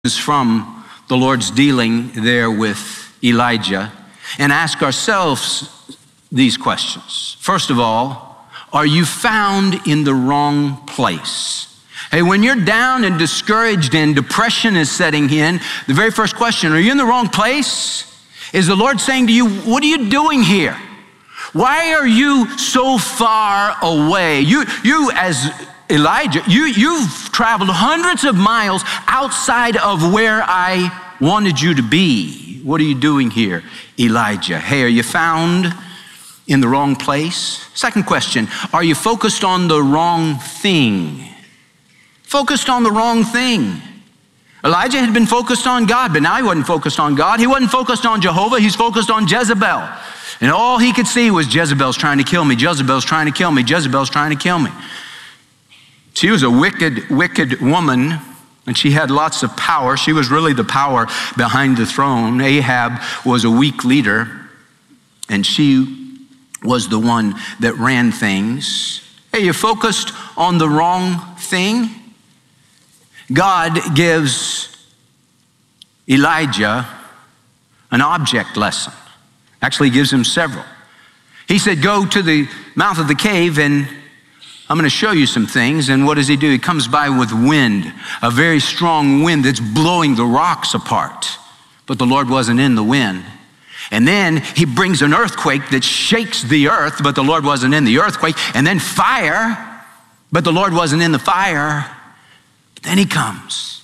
from the Lord's dealing there with Elijah and ask ourselves these questions. First of all, are you found in the wrong place? Hey, when you're down and discouraged and depression is setting in, the very first question, are you in the wrong place? Is the Lord saying to you, what are you doing here? Why are you so far away? You as Elijah, you've traveled hundreds of miles outside of where I wanted you to be. What are you doing here, Elijah? Hey, are you found in the wrong place? Second question, are you focused on the wrong thing? Focused on the wrong thing. Elijah had been focused on God, but now he wasn't focused on God. He wasn't focused on Jehovah. He's focused on Jezebel. And all he could see was Jezebel's trying to kill me. Jezebel's trying to kill me. Jezebel's trying to kill me. She was a wicked, wicked woman, and she had lots of power. She was really the power behind the throne. Ahab was a weak leader, and she was the one that ran things. Hey, you focused on the wrong thing? God gives Elijah an object lesson. Actually, he gives him several. He said, go to the mouth of the cave and I'm going to show you some things. And what does he do? He comes by with wind, a very strong wind that's blowing the rocks apart. But the Lord wasn't in the wind. And then he brings an earthquake that shakes the earth, but the Lord wasn't in the earthquake. And then fire, but the Lord wasn't in the fire. But then he comes.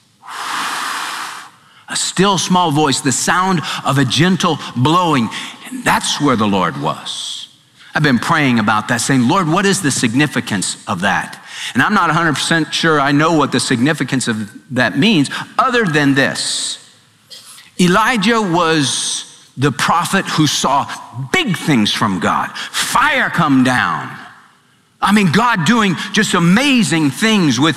A still small voice, the sound of a gentle blowing. And that's where the Lord was. I've been praying about that, saying, Lord, what is the significance of that? And I'm not 100% sure I know what the significance of that means, other than this. Elijah was the prophet who saw big things from God. Fire come down. I mean, God doing just amazing things with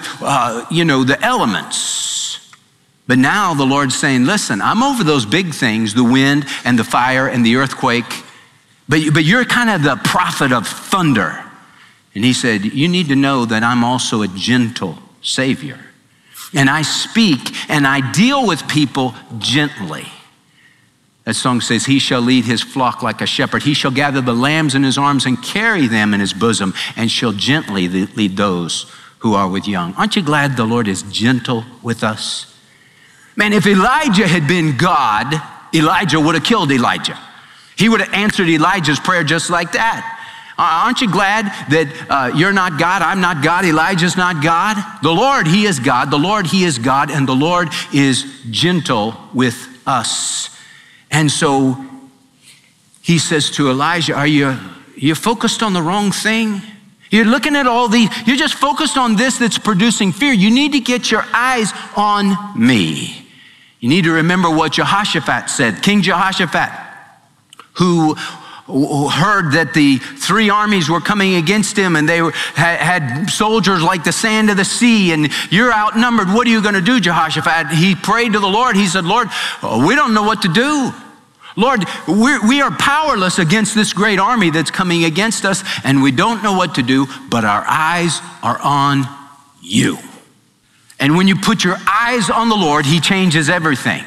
the elements. But now the Lord's saying, listen, I'm over those big things, the wind and the fire and the earthquake, but you're kind of the prophet of thunder. And he said, you need to know that I'm also a gentle Savior. And I speak and I deal with people gently. That song says, he shall lead his flock like a shepherd. He shall gather the lambs in his arms and carry them in his bosom and shall gently lead those who are with young. Aren't you glad the Lord is gentle with us? Man, if Elijah had been God, Elijah would have killed Elijah. He would have answered Elijah's prayer just like that. Aren't you glad that you're not God, I'm not God, Elijah's not God? The Lord, he is God. The Lord, he is God, and the Lord is gentle with us. And so he says to Elijah, are you focused on the wrong thing? You're looking at all these, you're just focused on this that's producing fear. You need to get your eyes on me. You need to remember what Jehoshaphat said. King Jehoshaphat, who heard that the three armies were coming against him and they had soldiers like the sand of the sea and you're outnumbered. What are you going to do, Jehoshaphat? He prayed to the Lord. He said, Lord, we don't know what to do. Lord, we are powerless against this great army that's coming against us and we don't know what to do, but our eyes are on you. And when you put your eyes on the Lord, he changes everything.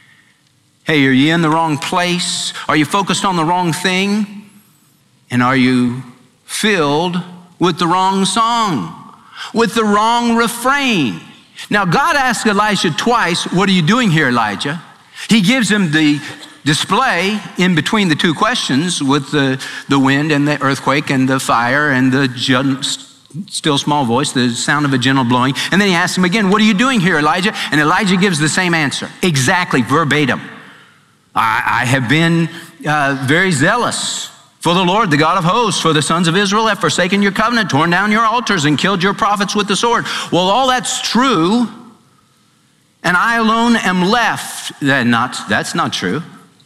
Hey, are you in the wrong place? Are you focused on the wrong thing? And are you filled with the wrong song, with the wrong refrain? Now, God asked Elijah twice, what are you doing here, Elijah? He gives him the display in between the two questions with the wind and the earthquake and the fire and the still small voice, the sound of a gentle blowing. And then he asks him again, what are you doing here, Elijah? And Elijah gives the same answer, exactly verbatim. I have been very zealous for the Lord, the God of hosts, for the sons of Israel have forsaken your covenant, torn down your altars, and killed your prophets with the sword. Well, all that's true, and I alone am left. That's not true.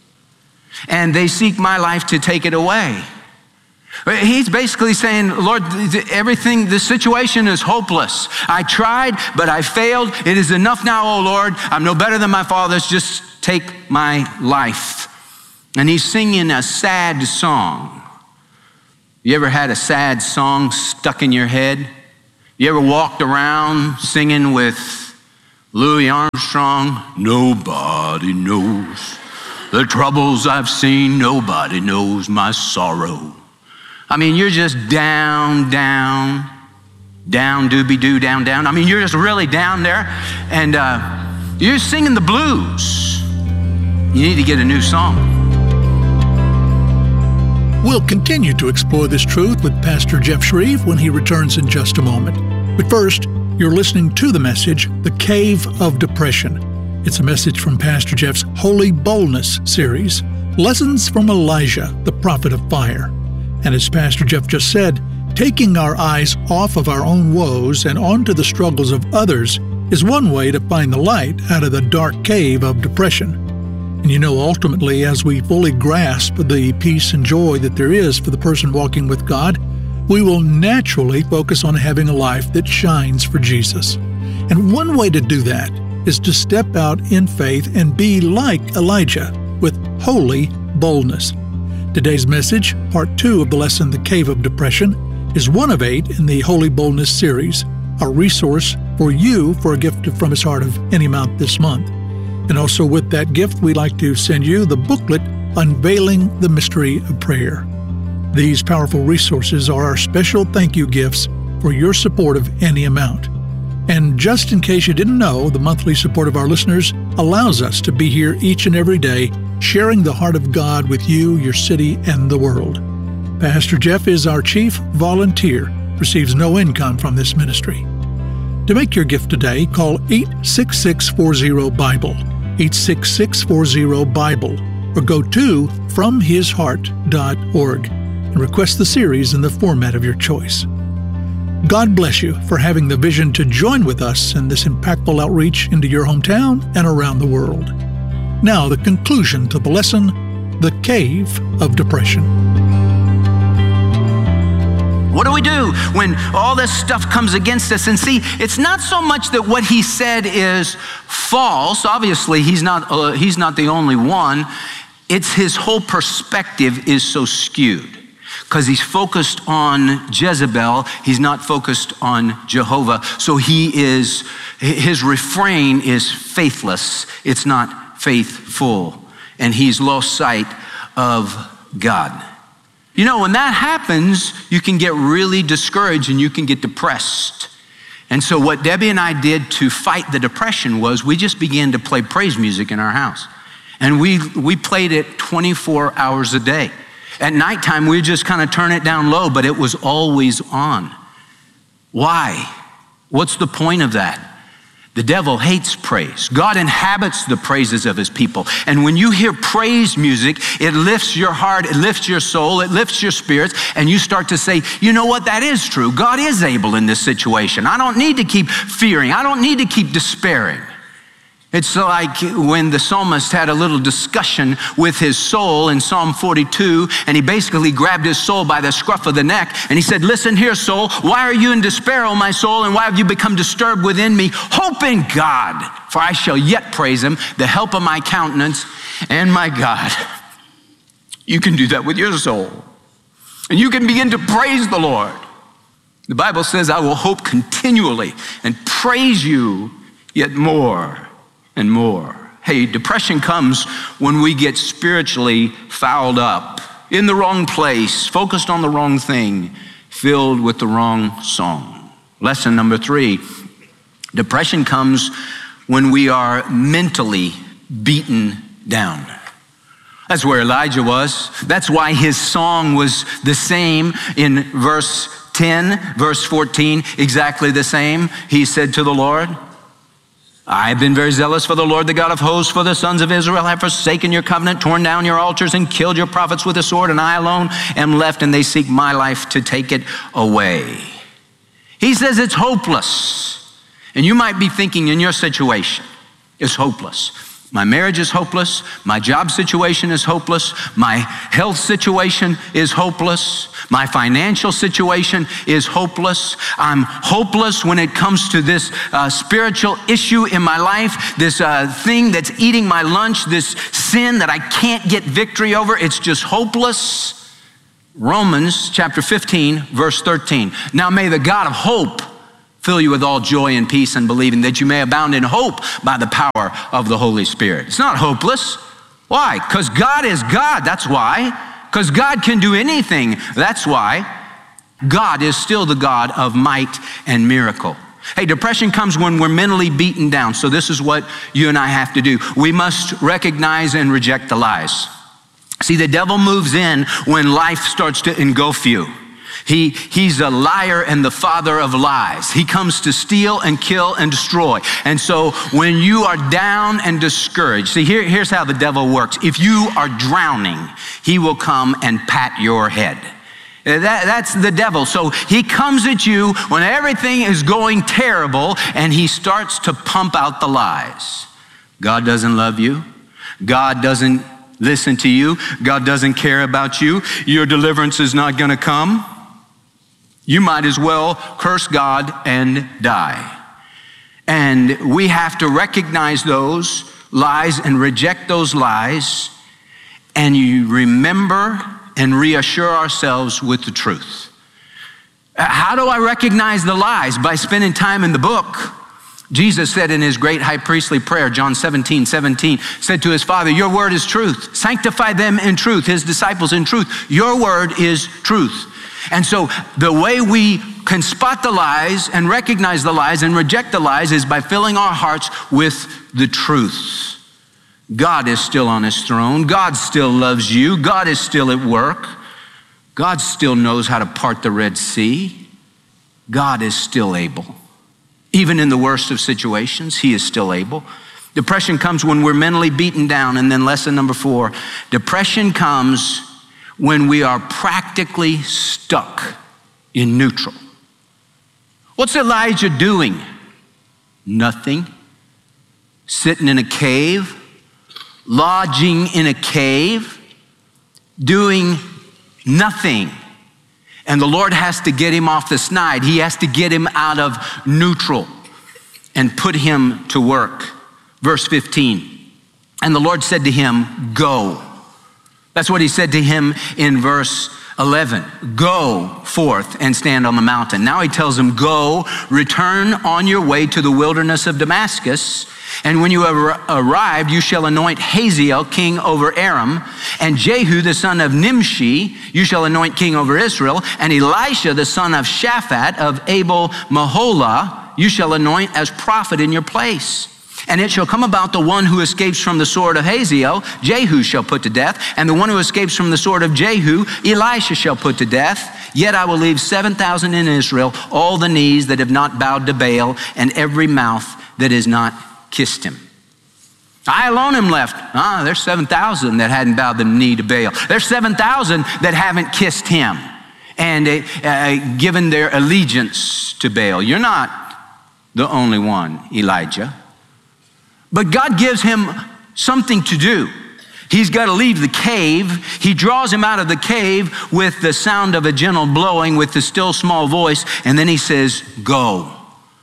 And they seek my life to take it away. He's basically saying, Lord, the situation is hopeless. I tried, but I failed. It is enough now, oh Lord. I'm no better than my fathers. Just take my life. And he's singing a sad song. You ever had a sad song stuck in your head? You ever walked around singing with Louis Armstrong, nobody knows the troubles I've seen, nobody knows my sorrow. I mean, you're just down, down, down, doobie-doo, down, down. I mean, you're just really down there, and you're singing the blues. You need to get a new song. We'll continue to explore this truth with Pastor Jeff Shreve when he returns in just a moment. But first, you're listening to the message, The Cave of Depression. It's a message from Pastor Jeff's Holy Boldness series, Lessons from Elijah, the Prophet of Fire. And as Pastor Jeff just said, taking our eyes off of our own woes and onto the struggles of others is one way to find the light out of the dark cave of depression. And you know, ultimately, as we fully grasp the peace and joy that there is for the person walking with God, we will naturally focus on having a life that shines for Jesus. And one way to do that is to step out in faith and be like Elijah with holy boldness. Today's message, part 2 of the lesson, The Cave of Depression, is one of 8 in the Holy Boldness series, a resource for you for a gift from His heart of any amount this month. And also with that gift, we'd like to send you the booklet, Unveiling the Mystery of Prayer. These powerful resources are our special thank you gifts for your support of any amount. And just in case you didn't know, the monthly support of our listeners allows us to be here each and every day, sharing the heart of God with you, your city, and the world. Pastor Jeff is our chief volunteer, receives no income from this ministry. To make your gift today, call 86640-BIBLE, 86640-BIBLE, or go to FromHisHeart.org and request the series in the format of your choice. God bless you for having the vision to join with us in this impactful outreach into your hometown and around the world. Now, the conclusion to the lesson, The Cave of Depression. What do we do when all this stuff comes against us? And see, it's not so much that what he said is false. Obviously, he's not the only one. It's his whole perspective is so skewed because he's focused on Jezebel. He's not focused on Jehovah. So his refrain is faithless. It's not faithful. And he's lost sight of God. You know, when that happens, you can get really discouraged and you can get depressed. And so what Debbie and I did to fight the depression was we just began to play praise music in our house. And we played it 24 hours a day. At nighttime, we just kind of turn it down low, but it was always on. Why? What's the point of that? The devil hates praise. God inhabits the praises of his people. And when you hear praise music, it lifts your heart, it lifts your soul, it lifts your spirits, and you start to say, you know what, that is true. God is able in this situation. I don't need to keep fearing. I don't need to keep despairing. It's like when the psalmist had a little discussion with his soul in Psalm 42, and he basically grabbed his soul by the scruff of the neck, and he said, listen here, soul, why are you in despair, O my soul, and why have you become disturbed within me? Hope in God, for I shall yet praise him, the help of my countenance and my God. You can do that with your soul, and you can begin to praise the Lord. The Bible says, I will hope continually and praise you yet more and more. Hey, depression comes when we get spiritually fouled up, in the wrong place, focused on the wrong thing, filled with the wrong song. Lesson number 3, depression comes when we are mentally beaten down. That's where Elijah was. That's why his song was the same in verse 10, verse 14, exactly the same. He said to the Lord, I have been very zealous for the Lord, the God of hosts, for the sons of Israel have forsaken your covenant, torn down your altars, and killed your prophets with a sword, and I alone am left, and they seek my life to take it away. He says it's hopeless. And you might be thinking in your situation, it's hopeless. My marriage is hopeless. My job situation is hopeless. My health situation is hopeless. My financial situation is hopeless. I'm hopeless when it comes to this spiritual issue in my life, this thing that's eating my lunch, this sin that I can't get victory over. It's just hopeless. Romans chapter 15, verse 13. Now may the God of hope fill you with all joy and peace and believing, that you may abound in hope by the power of the Holy Spirit. It's not hopeless. Why? Because God is God, that's why. Because God can do anything, that's why. God is still the God of might and miracle. Hey, depression comes when we're mentally beaten down. So this is what you and I have to do. We must recognize and reject the lies. See, the devil moves in when life starts to engulf you. He's a liar and the father of lies. He comes to steal and kill and destroy. And so when you are down and discouraged, see, here's how the devil works. If you are drowning, he will come and pat your head. That's the devil. So he comes at you when everything is going terrible, and he starts to pump out the lies. God doesn't love you. God doesn't listen to you. God doesn't care about you. Your deliverance is not going to come. You might as well curse God and die. And we have to recognize those lies and reject those lies, and you remember and reassure ourselves with the truth. How do I recognize the lies? By spending time in the book. Jesus said in his great high priestly prayer, John 17:17, said to his Father, your word is truth. Sanctify them in truth, his disciples in truth. Your word is truth. And so the way we can spot the lies and recognize the lies and reject the lies is by filling our hearts with the truth. God is still on his throne. God still loves you. God is still at work. God still knows how to part the Red Sea. God is still able. Even in the worst of situations, he is still able. Depression comes when we're mentally beaten down. And then lesson number 4, depression comes when we are practically stuck in neutral. What's Elijah doing? Nothing. Sitting in a cave, lodging in a cave, doing nothing. And the Lord has to get him off the snide. He has to get him out of neutral and put him to work. Verse 15, and the Lord said to him, go. That's what he said to him in verse 11. Go forth and stand on the mountain. Now he tells him, go, return on your way to the wilderness of Damascus. And when you have arrived, you shall anoint Hazael king over Aram, and Jehu the son of Nimshi you shall anoint king over Israel, and Elisha the son of Shaphat of Abel Meholah you shall anoint as prophet in your place. And it shall come about the one who escapes from the sword of Hazael, Jehu shall put to death, and the one who escapes from the sword of Jehu, Elisha shall put to death. Yet I will leave 7,000 in Israel, all the knees that have not bowed to Baal, and every mouth that has not kissed him. I alone am left. There's 7,000 that hadn't bowed the knee to Baal. There's 7,000 that haven't kissed him and given their allegiance to Baal. You're not the only one, Elijah. But God gives him something to do. He's got to leave the cave. He draws him out of the cave with the sound of a gentle blowing, with the still small voice, and then he says, go,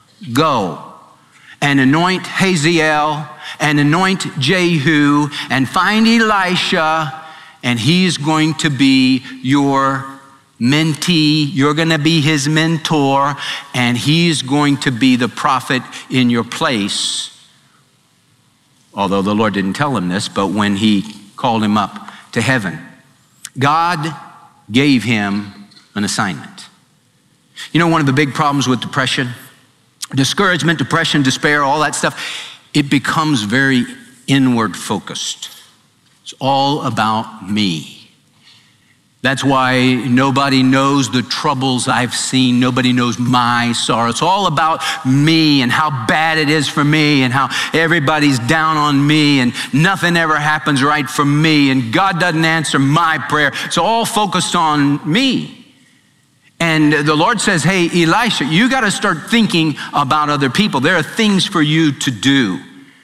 and anoint Hazael, and anoint Jehu, and find Elisha, and he's going to be your mentee. You're going to be his mentor, and he's going to be the prophet in your place. Although the Lord didn't tell him this, but when he called him up to heaven, God gave him an assignment. You know, one of the big problems with depression, discouragement, depression, despair, all that stuff, it becomes very inward focused. It's all about me. That's why nobody knows the troubles I've seen. Nobody knows my sorrow. It's all about me and how bad it is for me and how everybody's down on me and nothing ever happens right for me and God doesn't answer my prayer. It's all focused on me. And the Lord says, hey, Elisha, you got to start thinking about other people. There are things for you to do.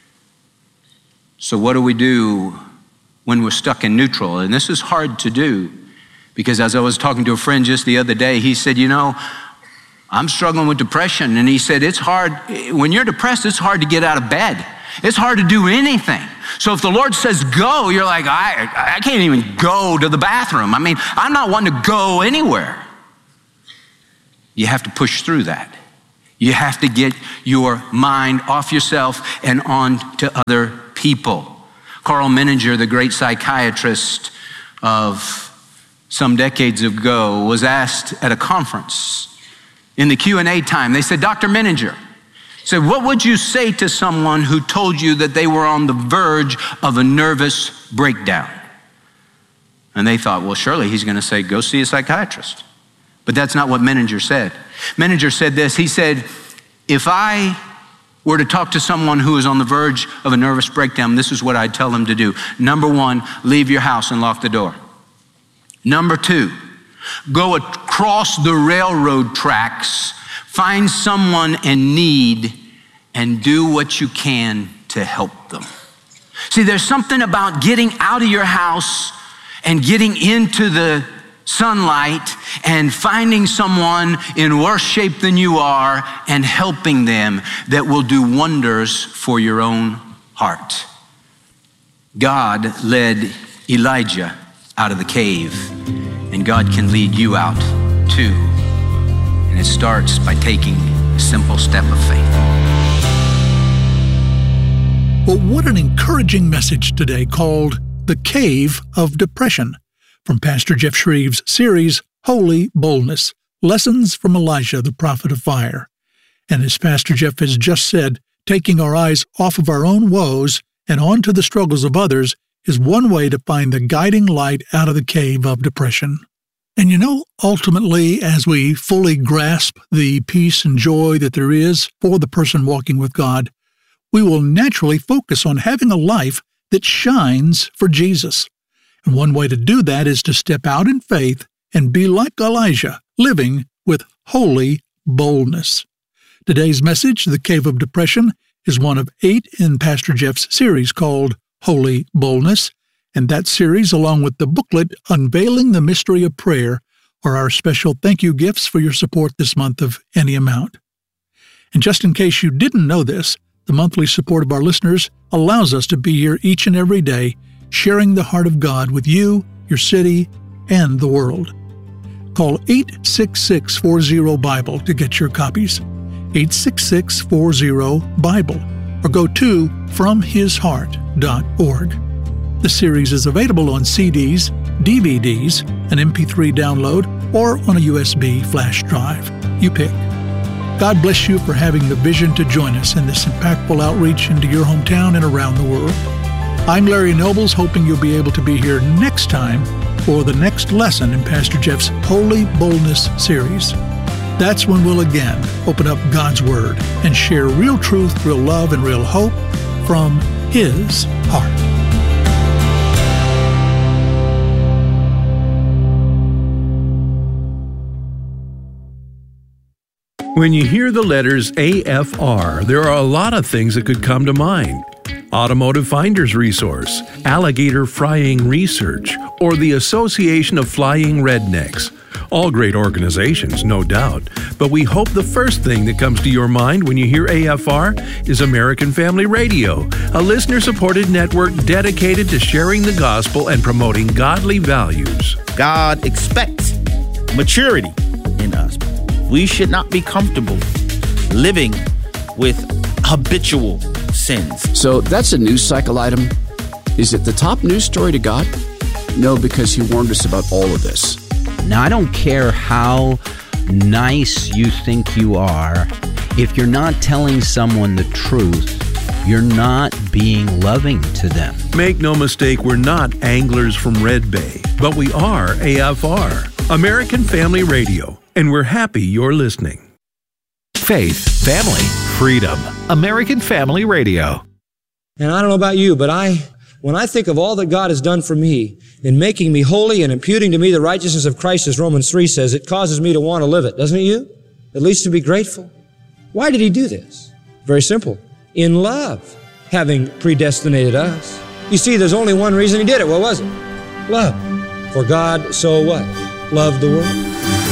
So what do we do when we're stuck in neutral? And this is hard to do. Because as I was talking to a friend just the other day, he said, you know, I'm struggling with depression. And he said, it's hard, when you're depressed, it's hard to get out of bed. It's hard to do anything. So if the Lord says go, you're like, I can't even go to the bathroom. I mean, I'm not one to go anywhere. You have to push through that. You have to get your mind off yourself and on to other people. Carl Menninger, the great psychiatrist of some decades ago, was asked at a conference in the Q&A time. They said, Dr. Menninger, said, what would you say to someone who told you that they were on the verge of a nervous breakdown? And they thought, well, surely he's going to say, go see a psychiatrist. But that's not what Menninger said. Menninger said this. He said, if I were to talk to someone who is on the verge of a nervous breakdown, this is what I'd tell them to do. Number one, leave your house and lock the door. Number two, go across the railroad tracks, find someone in need, and do what you can to help them. See, there's something about getting out of your house and getting into the sunlight and finding someone in worse shape than you are and helping them that will do wonders for your own heart. God led Elijah out of the cave, and God can lead you out too. And it starts by taking a simple step of faith. Well, what an encouraging message today called The Cave of Depression from Pastor Jeff Shreve's series, Holy Boldness, Lessons from Elijah, the Prophet of Fire. And as Pastor Jeff has just said, taking our eyes off of our own woes and onto the struggles of others is one way to find the guiding light out of the cave of depression. And you know, ultimately, as we fully grasp the peace and joy that there is for the person walking with God, we will naturally focus on having a life that shines for Jesus. And one way to do that is to step out in faith and be like Elijah, living with holy boldness. Today's message, The Cave of Depression, is one of 8 in Pastor Jeff's series called Holy Boldness, and that series, along with the booklet Unveiling the Mystery of Prayer, are our special thank you gifts for your support this month of any amount. And just in case you didn't know this, the monthly support of our listeners allows us to be here each and every day, sharing the heart of God with you, your city, and the world. Call 866-40-BIBLE to get your copies, 866-40-BIBLE, or go to FromHisHeart.org. The series is available on CDs, DVDs, an MP3 download, or on a USB flash drive. You pick. God bless you for having the vision to join us in this impactful outreach into your hometown and around the world. I'm Larry Nobles, hoping you'll be able to be here next time for the next lesson in Pastor Jeff's Holy Boldness series. That's when we'll again open up God's Word and share real truth, real love, and real hope from His heart. When you hear the letters AFR, there are a lot of things that could come to mind. Automotive Finder's Resource, Alligator Frying Research, or the Association of Flying Rednecks. All great organizations, no doubt, but we hope the first thing that comes to your mind when you hear AFR is American Family Radio, a listener-supported network dedicated to sharing the gospel and promoting godly values. God expects maturity in us. We should not be comfortable living with habitual sins. So that's a news cycle item. Is it the top news story to God? No, because He warned us about all of this. Now, I don't care how nice you think you are. If you're not telling someone the truth, you're not being loving to them. Make no mistake, we're not anglers from Red Bay, but we are AFR, American Family Radio, and we're happy you're listening. Faith, family, freedom. American Family Radio. And I don't know about you, but when I think of all that God has done for me in making me holy and imputing to me the righteousness of Christ, as Romans 3 says, it causes me to want to live it, doesn't it you? At least to be grateful. Why did He do this? Very simple. In love, having predestinated us. You see, there's only one reason He did it. What was it? Love. For God so what? Loved the world.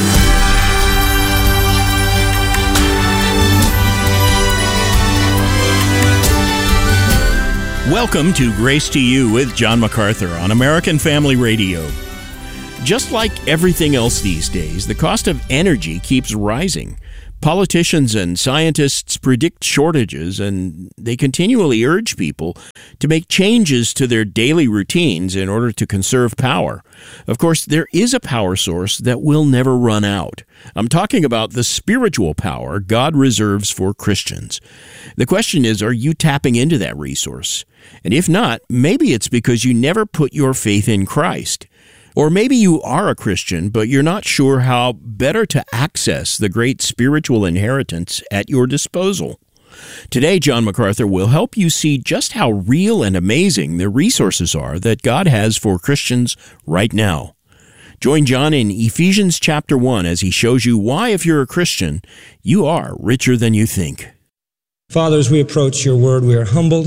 Welcome to Grace to You with John MacArthur on American Family Radio. Just like everything else these days, the cost of energy keeps rising. Politicians and scientists predict shortages, and they continually urge people to make changes to their daily routines in order to conserve power. Of course, there is a power source that will never run out. I'm talking about the spiritual power God reserves for Christians. The question is, are you tapping into that resource? And if not, maybe it's because you never put your faith in Christ. Or maybe you are a Christian, but you're not sure how better to access the great spiritual inheritance at your disposal. Today, John MacArthur will help you see just how real and amazing the resources are that God has for Christians right now. Join John in Ephesians chapter 1 as he shows you why, if you're a Christian, you are richer than you think. Father, as we approach your word, we are humbled.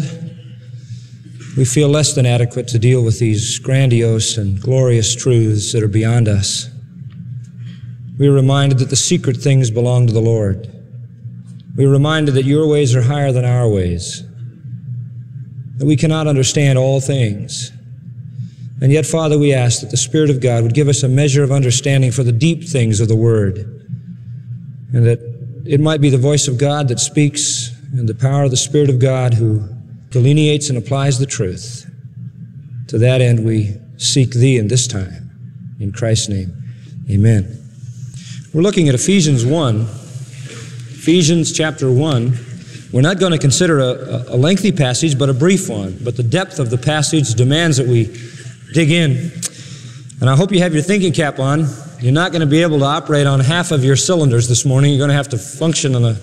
We feel less than adequate to deal with these grandiose and glorious truths that are beyond us. We are reminded that the secret things belong to the Lord. We are reminded that your ways are higher than our ways, that we cannot understand all things. And yet, Father, we ask that the Spirit of God would give us a measure of understanding for the deep things of the Word, and that it might be the voice of God that speaks and the power of the Spirit of God who delineates and applies the truth. To that end, we seek Thee in this time. In Christ's name, amen. We're looking at Ephesians 1, Ephesians chapter 1. We're not going to consider a lengthy passage, but a brief one. But the depth of the passage demands that we dig in. And I hope you have your thinking cap on. You're not going to be able to operate on half of your cylinders this morning. You're going to have to function on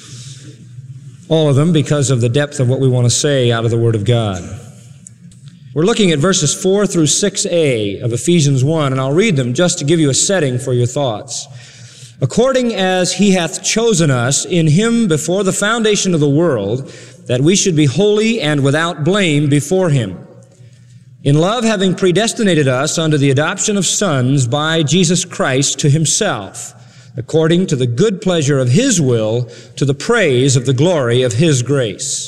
all of them because of the depth of what we want to say out of the Word of God. We're looking at verses 4 through 6a of Ephesians 1, and I'll read them just to give you a setting for your thoughts. According as He hath chosen us in Him before the foundation of the world, that we should be holy and without blame before Him. In love, having predestinated us unto the adoption of sons by Jesus Christ to Himself, according to the good pleasure of His will, to the praise of the glory of His grace.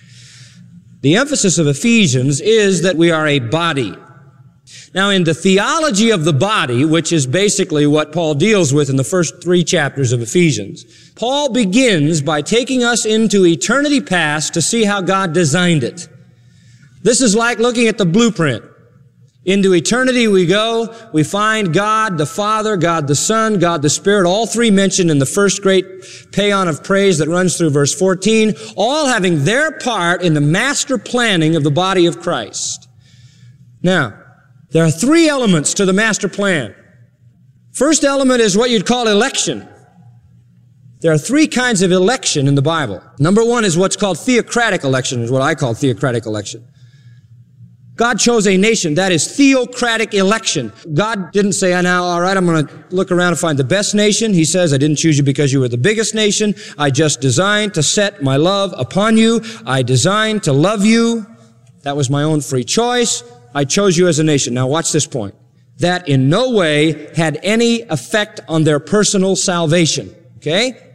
The emphasis of Ephesians is that we are a body. Now, in the theology of the body, which is basically what Paul deals with in the first 3 chapters of Ephesians, Paul begins by taking us into eternity past to see how God designed it. This is like looking at the blueprint. Into eternity we go, we find God the Father, God the Son, God the Spirit, all 3 mentioned in the first great paean of praise that runs through verse 14, all having their part in the master planning of the body of Christ. Now, there are 3 elements to the master plan. First element is what you'd call election. There are 3 kinds of election in the Bible. Number 1 is what's called theocratic election, is what I call theocratic election. God chose a nation. That is theocratic election. God didn't say, now, all right, I'm going to look around and find the best nation. He says, I didn't choose you because you were the biggest nation. I just designed to set my love upon you. I designed to love you. That was my own free choice. I chose you as a nation. Now watch this point. That in no way had any effect on their personal salvation. Okay?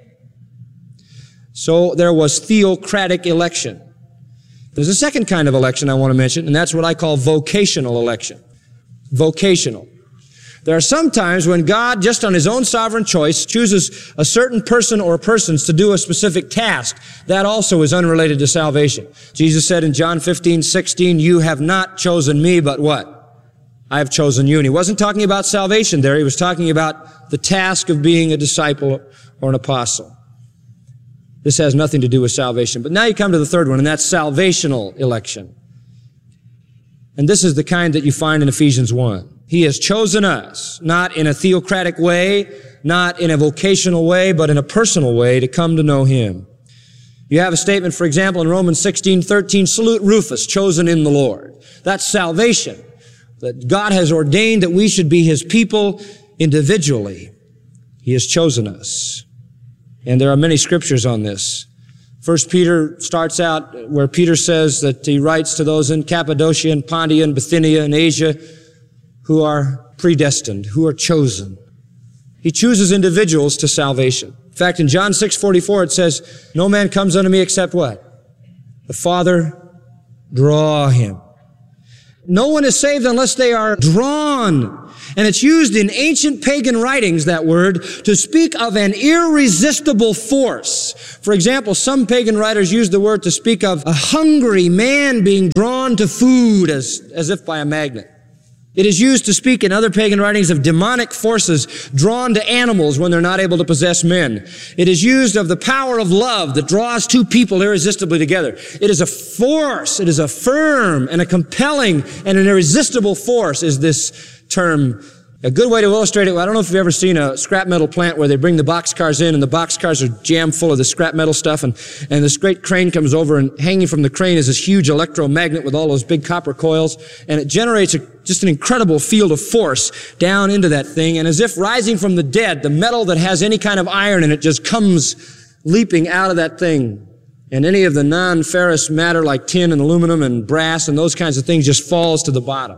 So there was theocratic election. There's a second kind of election I want to mention, and that's what I call vocational election. Vocational. There are some times when God, just on His own sovereign choice, chooses a certain person or persons to do a specific task. That also is unrelated to salvation. Jesus said in John 15:16, you have not chosen me, but what? I have chosen you. And He wasn't talking about salvation there. He was talking about the task of being a disciple or an apostle. This has nothing to do with salvation. But now you come to the third one, and that's salvational election. And this is the kind that you find in Ephesians 1. He has chosen us, not in a theocratic way, not in a vocational way, but in a personal way to come to know Him. You have a statement, for example, in Romans 16:13, salute Rufus, chosen in the Lord. That's salvation. That God has ordained that we should be His people individually. He has chosen us. And there are many scriptures on this. First Peter starts out where Peter says that he writes to those in Cappadocia and Pontia and Bithynia and Asia who are predestined, who are chosen. He chooses individuals to salvation. In fact, in John 6:44 it says, no man comes unto me except what? The Father draw him. No one is saved unless they are drawn. And it's used in ancient pagan writings, that word, to speak of an irresistible force. For example, some pagan writers use the word to speak of a hungry man being drawn to food as if by a magnet. It is used to speak in other pagan writings of demonic forces drawn to animals when they're not able to possess men. It is used of the power of love that draws two people irresistibly together. It is a force. It is a firm and a compelling and an irresistible force is this term. A good way to illustrate it, I don't know if you've ever seen a scrap metal plant where they bring the boxcars in and the boxcars are jammed full of the scrap metal stuff and this great crane comes over and hanging from the crane is this huge electromagnet with all those big copper coils and it generates just an incredible field of force down into that thing and as if rising from the dead, the metal that has any kind of iron in it just comes leaping out of that thing. And any of the non-ferrous matter like tin and aluminum and brass and those kinds of things just falls to the bottom.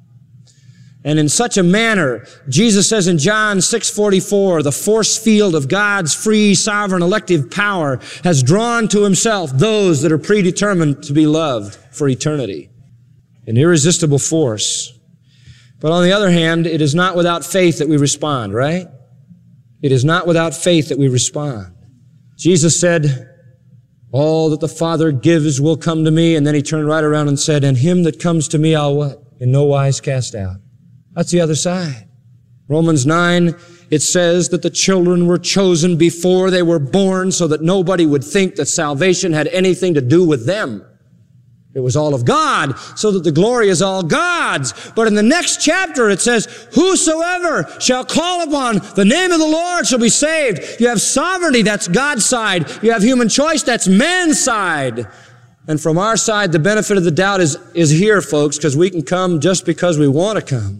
And in such a manner, Jesus says in John 6:44, the force field of God's free, sovereign, elective power has drawn to himself those that are predetermined to be loved for eternity. An irresistible force. But on the other hand, it is not without faith that we respond, right? It is not without faith that we respond. Jesus said, all that the Father gives will come to me. And then he turned right around and said, and him that comes to me I'll what? In no wise cast out. That's the other side. Romans 9, it says that the children were chosen before they were born so that nobody would think that salvation had anything to do with them. It was all of God, so that the glory is all God's. But in the next chapter it says, whosoever shall call upon the name of the Lord shall be saved. You have sovereignty, that's God's side. You have human choice, that's man's side. And from our side, the benefit of the doubt is here, folks, because we can come just because we want to come.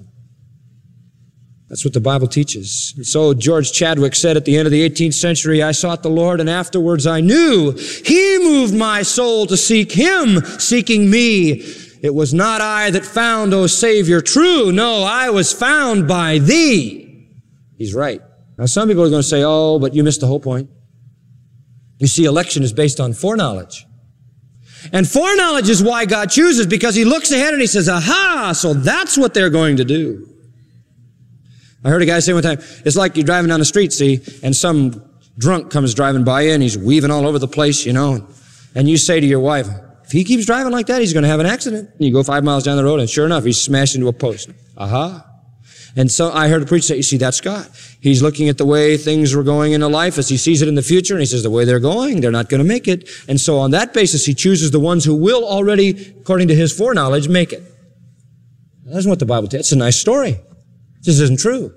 That's what the Bible teaches. And so George Chadwick said at the end of the 18th century, I sought the Lord and afterwards I knew He moved my soul to seek Him, seeking me. It was not I that found, O Savior, true. No, I was found by Thee. He's right. Now some people are going to say, oh, but you missed the whole point. You see, election is based on foreknowledge. And foreknowledge is why God chooses, because He looks ahead and He says, aha, so that's what they're going to do. I heard a guy say one time, it's like you're driving down the street, see, and some drunk comes driving by you and he's weaving all over the place, you know, and you say to your wife, if he keeps driving like that, he's going to have an accident. And you go 5 miles down the road and sure enough, he's smashed into a post. Aha. And so I heard a preacher say, you see, that's God. He's looking at the way things were going into life as He sees it in the future, and He says, the way they're going, they're not going to make it. And so on that basis, He chooses the ones who will already, according to His foreknowledge, make it. That's what the Bible tells. It's a nice story. This isn't true.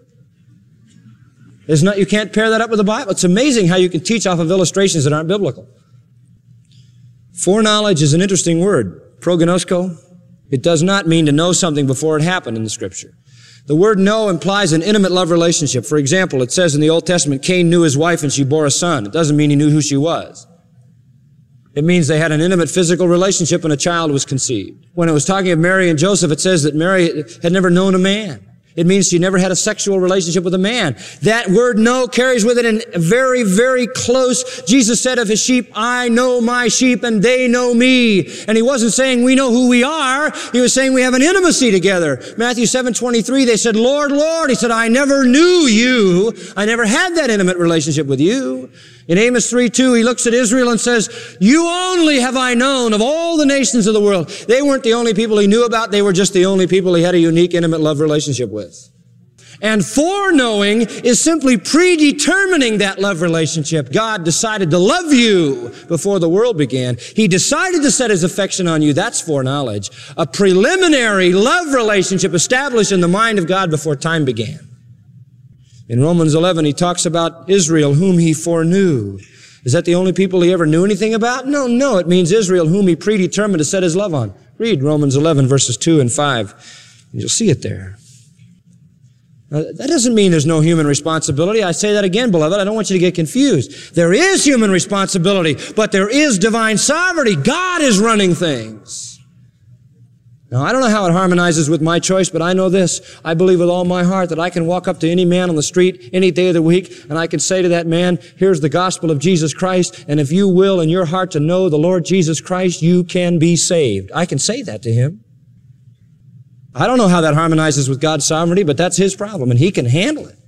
You can't pair that up with the Bible. It's amazing how you can teach off of illustrations that aren't biblical. Foreknowledge is an interesting word. Prognosko. It does not mean to know something before it happened in the Scripture. The word know implies an intimate love relationship. For example, it says in the Old Testament, Cain knew his wife and she bore a son. It doesn't mean he knew who she was. It means they had an intimate physical relationship and a child was conceived. When it was talking of Mary and Joseph, it says that Mary had never known a man. It means she never had a sexual relationship with a man. That word know carries with it a very, very close. Jesus said of His sheep, I know my sheep and they know me. And He wasn't saying we know who we are. He was saying we have an intimacy together. Matthew 7:23, they said, Lord, Lord. He said, I never knew you. I never had that intimate relationship with you. In Amos 3:2, He looks at Israel and says, you only have I known of all the nations of the world. They weren't the only people He knew about. They were just the only people He had a unique, intimate love relationship with. And foreknowing is simply predetermining that love relationship. God decided to love you before the world began. He decided to set His affection on you. That's foreknowledge. A preliminary love relationship established in the mind of God before time began. In Romans 11, he talks about Israel, whom He foreknew. Is that the only people He ever knew anything about? No. It means Israel, whom He predetermined to set His love on. Read Romans 11, verses 2 and 5. And you'll see it there. Now, that doesn't mean there's no human responsibility. I say that again, beloved. I don't want you to get confused. There is human responsibility, but there is divine sovereignty. God is running things. Now, I don't know how it harmonizes with my choice, but I know this. I believe with all my heart that I can walk up to any man on the street any day of the week, and I can say to that man, here's the gospel of Jesus Christ, and if you will in your heart to know the Lord Jesus Christ, you can be saved. I can say that to him. I don't know how that harmonizes with God's sovereignty, but that's His problem, and He can handle it.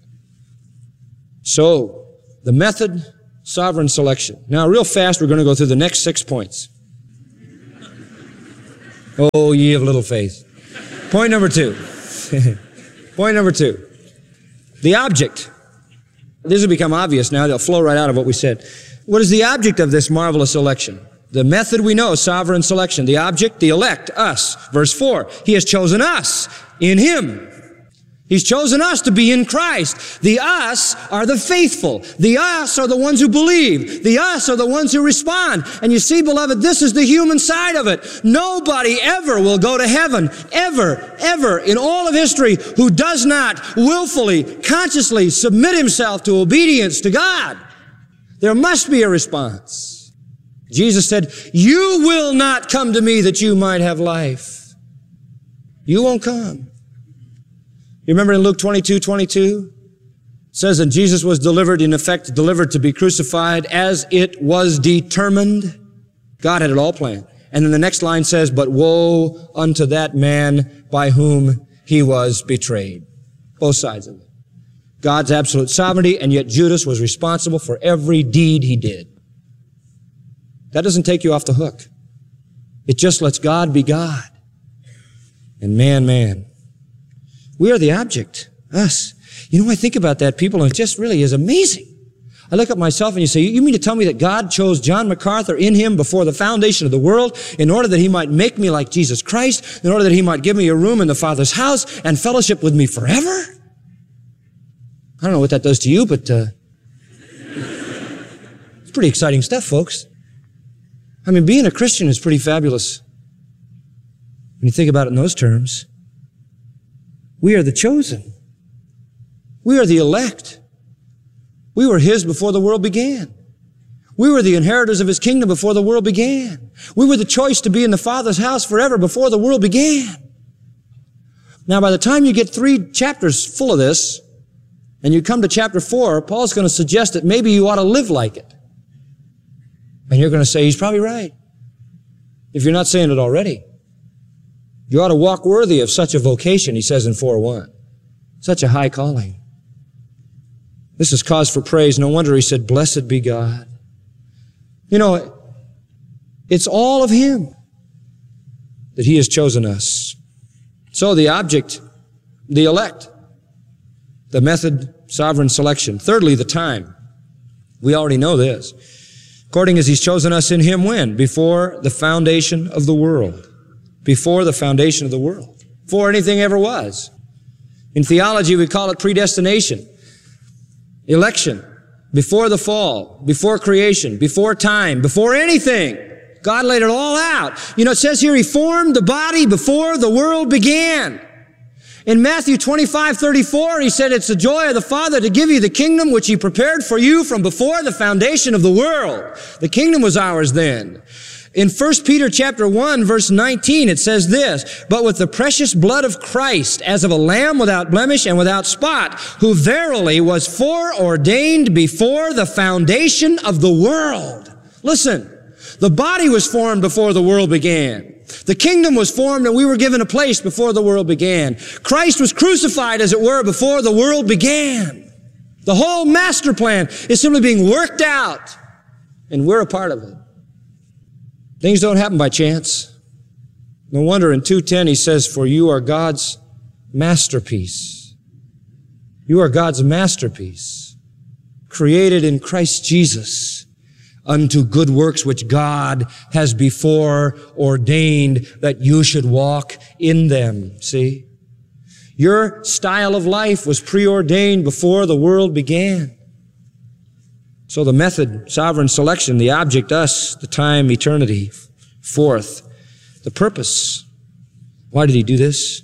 So, the method, sovereign selection. Now, real fast, we're going to go through the next 6 points. Oh, ye of little faith. Point number 2. Point number 2. The object. This will become obvious now. They'll flow right out of what we said. What is the object of this marvelous election? The method we know, sovereign selection. The object, the elect, us. Verse 4, He has chosen us in Him. He's chosen us to be in Christ. The us are the faithful. The us are the ones who believe. The us are the ones who respond. And you see, beloved, this is the human side of it. Nobody ever will go to heaven, ever, in all of history, who does not willfully, consciously submit himself to obedience to God. There must be a response. Jesus said, you will not come to me that you might have life. You won't come. You remember in Luke 22:22? It says, and Jesus was delivered to be crucified as it was determined. God had it all planned. And then the next line says, but woe unto that man by whom He was betrayed. Both sides of it. God's absolute sovereignty, and yet Judas was responsible for every deed he did. That doesn't take you off the hook. It just lets God be God. And man. We are the object. Us. You know, I think about that, people, and it just really is amazing. I look at myself and you say, you mean to tell me that God chose John MacArthur in Him before the foundation of the world in order that He might make me like Jesus Christ, in order that He might give me a room in the Father's house and fellowship with me forever? I don't know what that does to you, but it's pretty exciting stuff, folks. I mean, being a Christian is pretty fabulous when you think about it in those terms. We are the chosen. We are the elect. We were His before the world began. We were the inheritors of His kingdom before the world began. We were the choice to be in the Father's house forever before the world began. Now, by the time you get 3 chapters full of this, and you come to chapter 4, Paul's going to suggest that maybe you ought to live like it. And you're going to say, he's probably right. If you're not saying it already. You ought to walk worthy of such a vocation, he says in 4:1. Such a high calling. This is cause for praise. No wonder he said, blessed be God. You know, it's all of Him that He has chosen us. So the object, the elect, the method, sovereign selection. Thirdly, the time. We already know this. According as He's chosen us in Him when? Before the foundation of the world. Before the foundation of the world. Before anything ever was. In theology, we call it predestination. Election. Before the fall. Before creation. Before time. Before anything. God laid it all out. You know, it says here He formed the body before the world began. In Matthew 25:34, He said, it's the joy of the Father to give you the kingdom which He prepared for you from before the foundation of the world. The kingdom was ours then. In 1 Peter chapter 1, verse 19, it says this, but with the precious blood of Christ, as of a lamb without blemish and without spot, who verily was foreordained before the foundation of the world. Listen, the body was formed before the world began. The kingdom was formed and we were given a place before the world began. Christ was crucified, as it were, before the world began. The whole master plan is simply being worked out, and we're a part of it. Things don't happen by chance. No wonder in 2:10 he says, for you are God's masterpiece. You are God's masterpiece, created in Christ Jesus unto good works which God has before ordained that you should walk in them. See? Your style of life was preordained before the world began. So the method, sovereign selection, the object, us, the time, eternity. Fourth, the purpose. Why did He do this?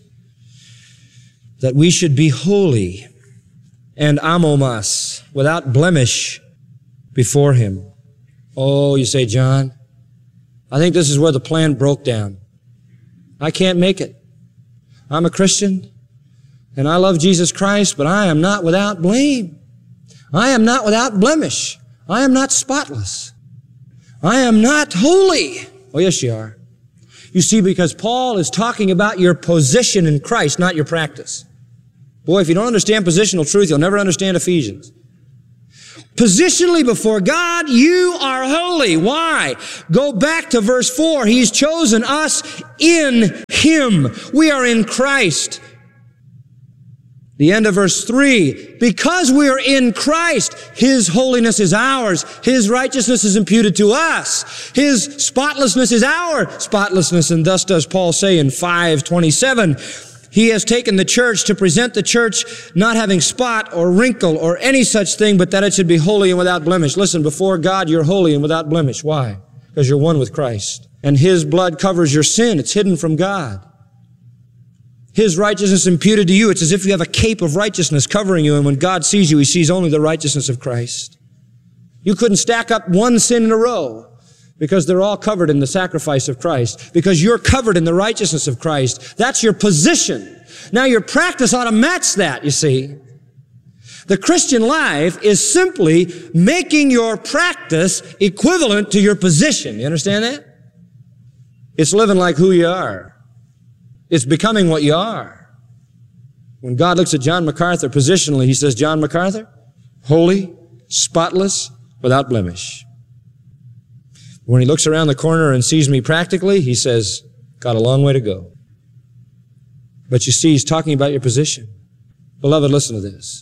That we should be holy and amomas, without blemish, before Him. Oh, you say, John, I think this is where the plan broke down. I can't make it. I'm a Christian, and I love Jesus Christ, but I am not without blame. I am not without blemish. I am not spotless. I am not holy. Oh, yes, you are. You see, because Paul is talking about your position in Christ, not your practice. Boy, if you don't understand positional truth, you'll never understand Ephesians. Positionally before God, you are holy. Why? Go back to verse 4. He's chosen us in Him. We are in Christ. The end of verse 3, because we are in Christ, His holiness is ours. His righteousness is imputed to us. His spotlessness is our spotlessness. And thus does Paul say in 5:27, He has taken the church to present the church not having spot or wrinkle or any such thing, but that it should be holy and without blemish. Listen, before God, you're holy and without blemish. Why? Because you're one with Christ. And His blood covers your sin. It's hidden from God. His righteousness imputed to you. It's as if you have a cape of righteousness covering you, and when God sees you, He sees only the righteousness of Christ. You couldn't stack up one sin in a row because they're all covered in the sacrifice of Christ, because you're covered in the righteousness of Christ. That's your position. Now your practice ought to match that, you see. The Christian life is simply making your practice equivalent to your position. You understand that? It's living like who you are. It's becoming what you are. When God looks at John MacArthur positionally, He says, John MacArthur, holy, spotless, without blemish. When He looks around the corner and sees me practically, He says, got a long way to go. But you see, He's talking about your position. Beloved, listen to this.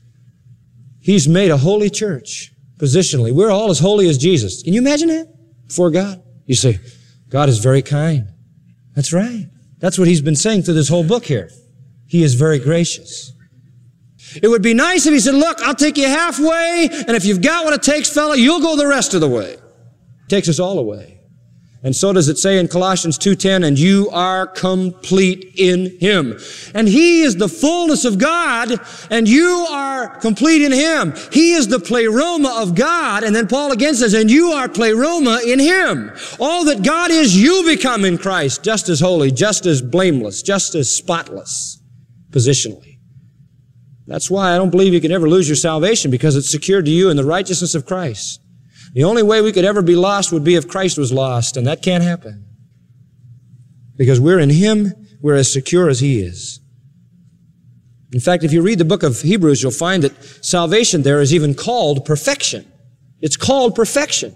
He's made a holy church positionally. We're all as holy as Jesus. Can you imagine that? Before God. You say, God is very kind. That's right. That's what He's been saying through this whole book here. He is very gracious. It would be nice if He said, look, I'll take you halfway, and if you've got what it takes, fella, you'll go the rest of the way. It takes us all away. And so does it say in Colossians 2:10, and you are complete in Him. And He is the fullness of God, and you are complete in Him. He is the pleroma of God, and then Paul again says, and you are pleroma in Him. All that God is, you become in Christ, just as holy, just as blameless, just as spotless, positionally. That's why I don't believe you can ever lose your salvation, because it's secured to you in the righteousness of Christ. The only way we could ever be lost would be if Christ was lost, and that can't happen. Because we're in Him, we're as secure as He is. In fact, if you read the book of Hebrews, you'll find that salvation there is even called perfection. It's called perfection.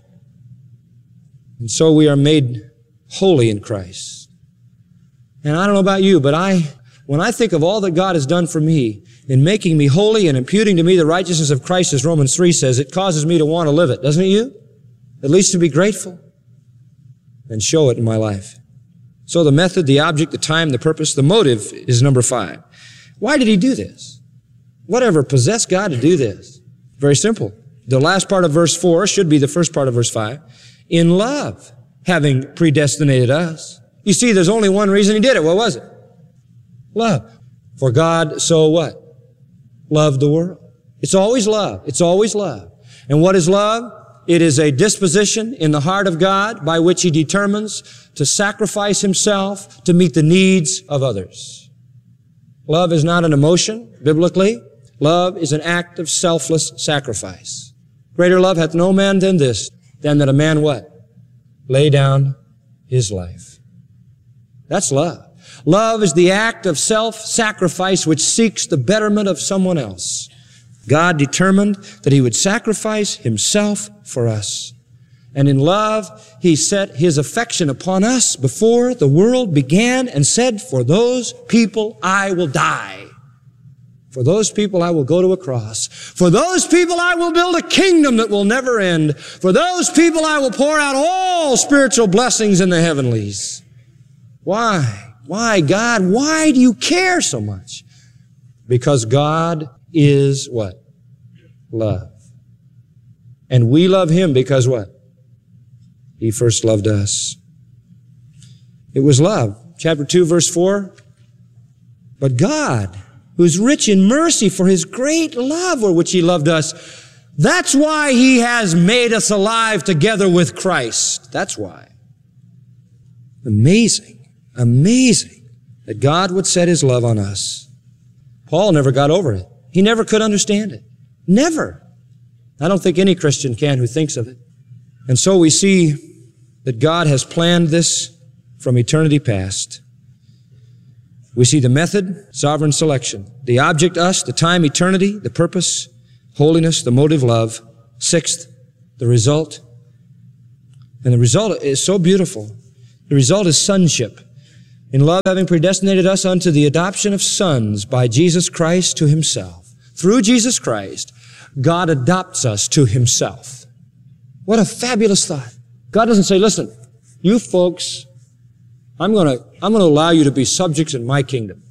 And so we are made holy in Christ. And I don't know about you, but when I think of all that God has done for me in making me holy and imputing to me the righteousness of Christ, as Romans 3 says, it causes me to want to live it, doesn't it you? At least to be grateful and show it in my life. So the method, the object, the time, the purpose, the motive is number 5. Why did He do this? Whatever possessed God to do this? Very simple. The last part of verse 4 should be the first part of verse 5. In love, having predestinated us. You see, there's only one reason He did it. What was it? Love. For God so what? Loved the world. It's always love. It's always love. And what is love? It is a disposition in the heart of God by which He determines to sacrifice Himself to meet the needs of others. Love is not an emotion, biblically. Love is an act of selfless sacrifice. Greater love hath no man than this, than that a man what? Lay down his life. That's love. Love is the act of self-sacrifice which seeks the betterment of someone else. God determined that He would sacrifice Himself for us. And in love, He set His affection upon us before the world began and said, for those people I will die. For those people I will go to a cross. For those people I will build a kingdom that will never end. For those people I will pour out all spiritual blessings in the heavenlies. Why? Why, God? Why do you care so much? Because God is what? Love. And we love Him because what? He first loved us. It was love. Chapter 2, verse 4. But God, who is rich in mercy for His great love with which He loved us, that's why He has made us alive together with Christ. That's why. Amazing. Amazing that God would set His love on us. Paul never got over it. He never could understand it. Never. I don't think any Christian can who thinks of it. And so we see that God has planned this from eternity past. We see the method, sovereign selection. The object, us. The time, eternity. The purpose, holiness. The motive, love. Sixth, the result. And the result is so beautiful. The result is sonship. In love, having predestinated us unto the adoption of sons by Jesus Christ to Himself. Through Jesus Christ, God adopts us to Himself. What a fabulous thought. God doesn't say, listen, you folks, I'm going to allow you to be subjects in my kingdom.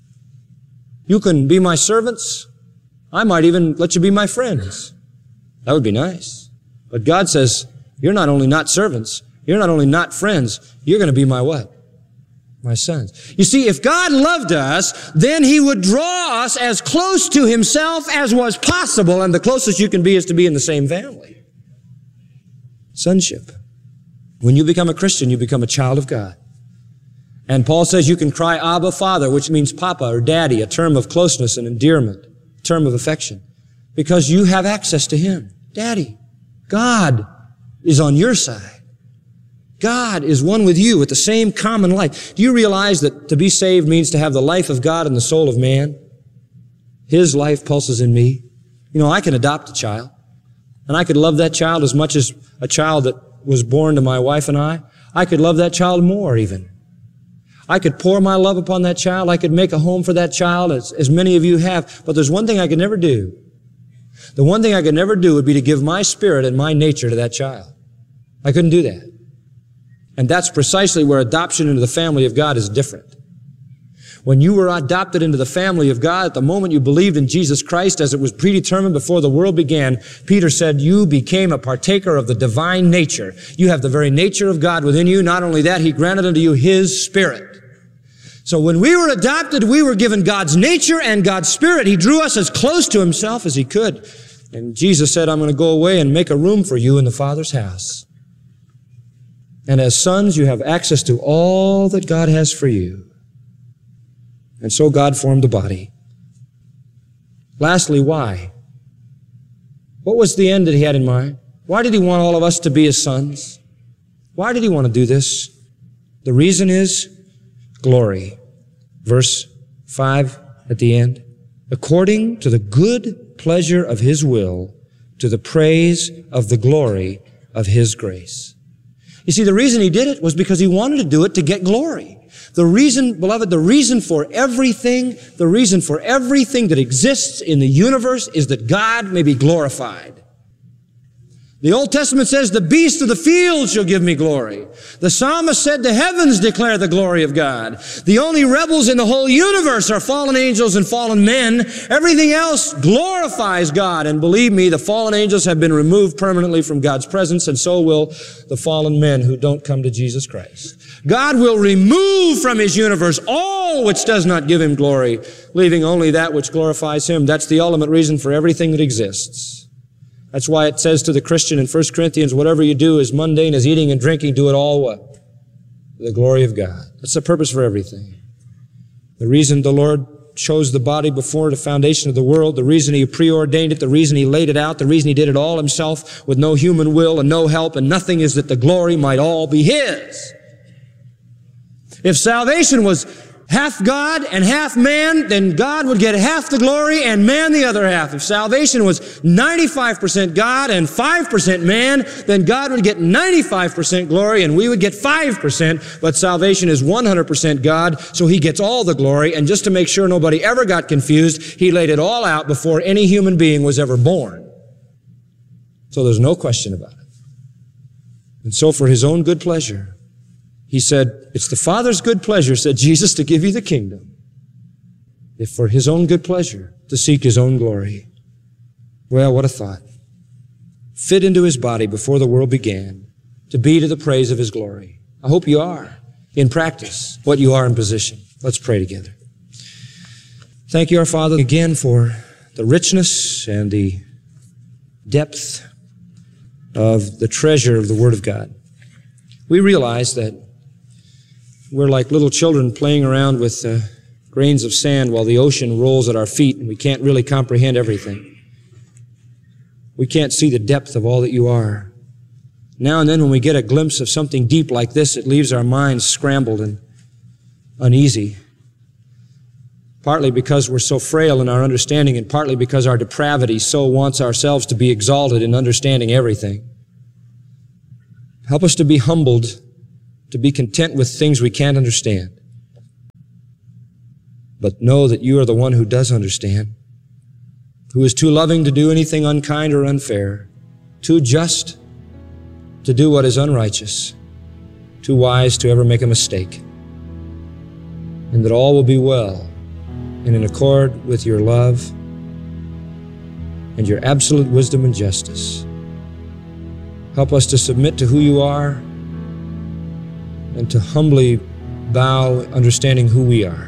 You can be my servants. I might even let you be my friends. That would be nice. But God says, you're not only not servants, you're not only not friends, you're going to be my what? My sons. You see, if God loved us, then He would draw us as close to Himself as was possible, and the closest you can be is to be in the same family. Sonship. When you become a Christian, you become a child of God. And Paul says you can cry, Abba, Father, which means Papa or Daddy, a term of closeness and endearment, a term of affection, because you have access to Him. Daddy, God is on your side. God is one with you with the same common life. Do you realize that to be saved means to have the life of God in the soul of man? His life pulses in me. You know, I can adopt a child, and I could love that child as much as a child that was born to my wife and I. I could love that child more even. I could pour my love upon that child. I could make a home for that child, as many of you have. But there's one thing I could never do. The one thing I could never do would be to give my spirit and my nature to that child. I couldn't do that. And that's precisely where adoption into the family of God is different. When you were adopted into the family of God, at the moment you believed in Jesus Christ as it was predetermined before the world began, Peter said, you became a partaker of the divine nature. You have the very nature of God within you. Not only that, He granted unto you His Spirit. So when we were adopted, we were given God's nature and God's Spirit. He drew us as close to Himself as He could. And Jesus said, I'm going to go away and make a room for you in the Father's house. And as sons, you have access to all that God has for you. And so God formed the body. Lastly, why? What was the end that He had in mind? Why did He want all of us to be His sons? Why did He want to do this? The reason is glory. Verse 5 at the end. According to the good pleasure of His will, to the praise of the glory of His grace. You see, the reason He did it was because He wanted to do it to get glory. The reason, beloved, the reason for everything that exists in the universe is that God may be glorified. The Old Testament says, the beasts of the field shall give me glory. The psalmist said, the heavens declare the glory of God. The only rebels in the whole universe are fallen angels and fallen men. Everything else glorifies God. And believe me, the fallen angels have been removed permanently from God's presence, and so will the fallen men who don't come to Jesus Christ. God will remove from His universe all which does not give Him glory, leaving only that which glorifies Him. That's the ultimate reason for everything that exists. That's why it says to the Christian in 1 Corinthians, whatever you do as mundane as eating and drinking, do it all what? For the glory of God. That's the purpose for everything. The reason the Lord chose the body before the foundation of the world, the reason He preordained it, the reason He laid it out, the reason He did it all Himself with no human will and no help and nothing is that the glory might all be His. If salvation was half God and half man, then God would get half the glory and man the other half. If salvation was 95% God and 5% man, then God would get 95% glory and we would get 5%. But salvation is 100% God, so He gets all the glory. And just to make sure nobody ever got confused, He laid it all out before any human being was ever born. So there's no question about it. And so for His own good pleasure, He said, it's the Father's good pleasure, said Jesus, to give you the kingdom. If for His own good pleasure, to seek His own glory. Well, what a thought. Fit into His body before the world began, to be to the praise of His glory. I hope you are, in practice, what you are in position. Let's pray together. Thank you, our Father, again for the richness and the depth of the treasure of the Word of God. We realize that we're like little children playing around with grains of sand while the ocean rolls at our feet and we can't really comprehend everything. We can't see the depth of all that you are. Now and then when we get a glimpse of something deep like this, it leaves our minds scrambled and uneasy. Partly because we're so frail in our understanding, and partly because our depravity so wants ourselves to be exalted in understanding everything. Help us to be humbled, to be content with things we can't understand. But know that you are the one who does understand, who is too loving to do anything unkind or unfair, too just to do what is unrighteous, too wise to ever make a mistake, and that all will be well and in accord with your love and your absolute wisdom and justice. Help us to submit to who you are and to humbly bow, understanding who we are.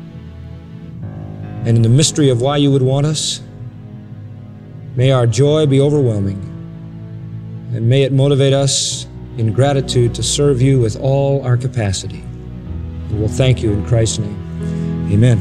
And in the mystery of why you would want us, may our joy be overwhelming, and may it motivate us in gratitude to serve you with all our capacity. And we'll thank you in Christ's name. Amen.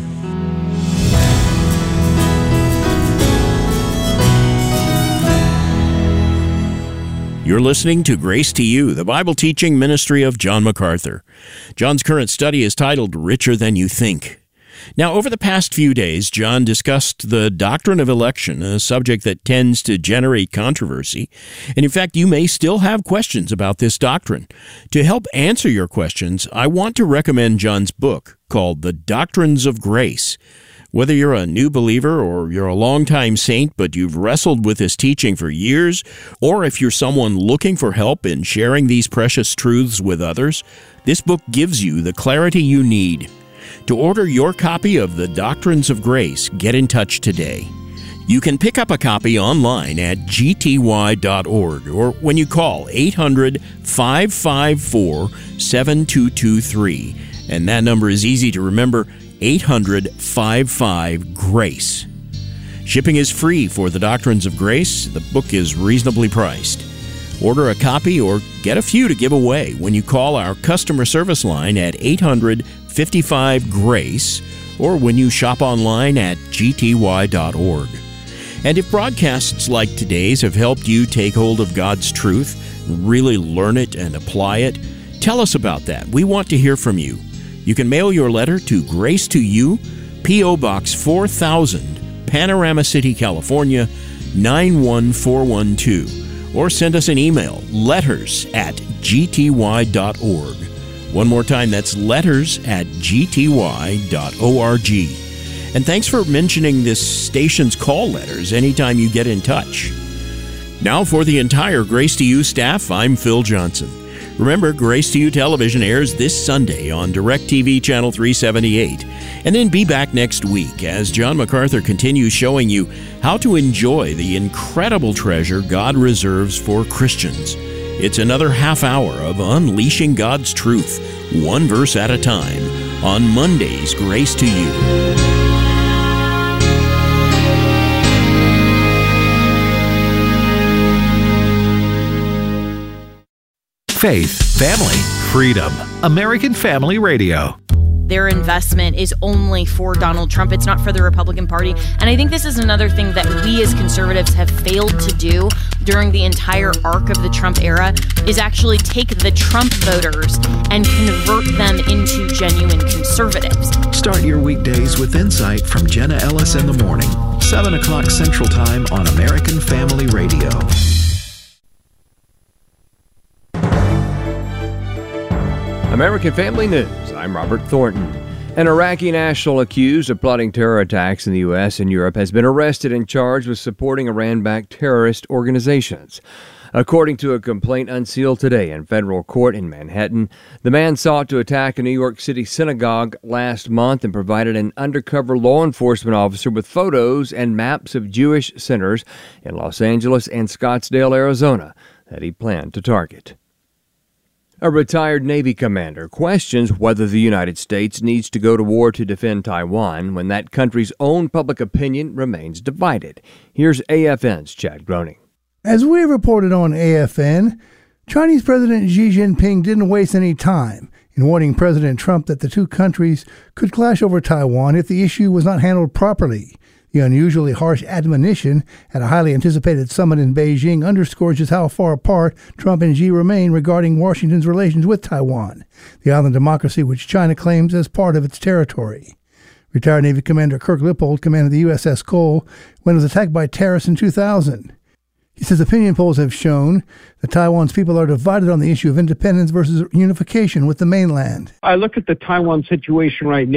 You're listening to Grace to You, the Bible teaching ministry of John MacArthur. John's current study is titled Richer Than You Think. Now, over the past few days, John discussed the doctrine of election, a subject that tends to generate controversy. And in fact, you may still have questions about this doctrine. To help answer your questions, I want to recommend John's book called The Doctrines of Grace. Whether you're a new believer or you're a longtime saint, but you've wrestled with this teaching for years, or if you're someone looking for help in sharing these precious truths with others, this book gives you the clarity you need. To order your copy of The Doctrines of Grace, get in touch today. You can pick up a copy online at gty.org or when you call 800-554-7223. And that number is easy to remember, 800-55-GRACE. Shipping is free for The Doctrines of Grace. The book is reasonably priced. Order a copy or get a few to give away when you call our customer service line at 800-55-GRACE or when you shop online at gty.org. And if broadcasts like today's have helped you take hold of God's truth, really learn it and apply it, tell us about that. We want to hear from you. You can mail your letter to Grace to You, P.O. Box 4000, Panorama City, California, 91412. Or send us an email, letters@gty.org. One more time, that's letters@gty.org. And thanks for mentioning this station's call letters anytime you get in touch. Now for the entire Grace to You staff, I'm Phil Johnson. Remember, Grace to You Television airs this Sunday on DirecTV Channel 378. And then be back next week as John MacArthur continues showing you how to enjoy the incredible treasure God reserves for Christians. It's another half hour of unleashing God's truth, one verse at a time, on Monday's Grace to You. Faith, family, freedom. American Family Radio. Their investment is only for Donald Trump. It's not for the Republican Party. And I think this is another thing that we as conservatives have failed to do during the entire arc of the Trump era, is actually take the Trump voters and convert them into genuine conservatives. Start your weekdays with insight from Jenna Ellis in the morning, 7 o'clock Central Time on American Family Radio. American Family News, I'm Robert Thornton. An Iraqi national accused of plotting terror attacks in the U.S. and Europe has been arrested and charged with supporting Iran-backed terrorist organizations. According to a complaint unsealed today in federal court in Manhattan, the man sought to attack a New York City synagogue last month and provided an undercover law enforcement officer with photos and maps of Jewish centers in Los Angeles and Scottsdale, Arizona, that he planned to target. A retired Navy commander questions whether the United States needs to go to war to defend Taiwan when that country's own public opinion remains divided. Here's AFN's Chad Groening. As we reported on AFN, Chinese President Xi Jinping didn't waste any time in warning President Trump that the two countries could clash over Taiwan if the issue was not handled properly. The unusually harsh admonition at a highly anticipated summit in Beijing underscores just how far apart Trump and Xi remain regarding Washington's relations with Taiwan, the island democracy which China claims as part of its territory. Retired Navy Commander Kirk Lippold commanded the USS Cole when it was attacked by terrorists in 2000. He says opinion polls have shown that Taiwan's people are divided on the issue of independence versus unification with the mainland. I look at the Taiwan situation right now.